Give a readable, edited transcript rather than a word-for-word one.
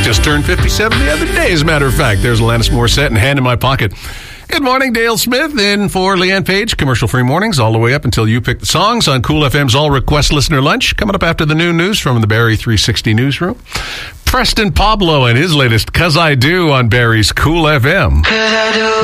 just turned 57 the other day, as a matter of fact. There's Alanis Morissette and Hand in My Pocket. Good morning, Dale Smith in for Leanne Page. Commercial-free mornings all the way up until you pick the songs on Cool FM's All Request Listener Lunch. Coming up after the noon news from the Barrie 360 newsroom. Preston Pablo and his latest 'Cause I Do on Barrie's Cool FM.